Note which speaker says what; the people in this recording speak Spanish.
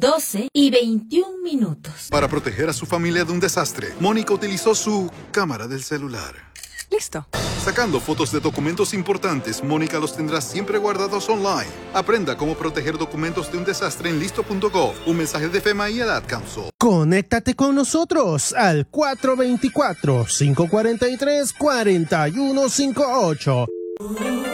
Speaker 1: 12:21.
Speaker 2: Para proteger a su familia de un desastre, Mónica utilizó su cámara del celular.
Speaker 3: Listo.
Speaker 2: Sacando fotos de documentos importantes, Mónica los tendrá siempre guardados online. Aprenda cómo proteger documentos de un desastre en listo.gov. Un mensaje de FEMA y el Ad Council.
Speaker 4: Conéctate con nosotros al 424-543-4158.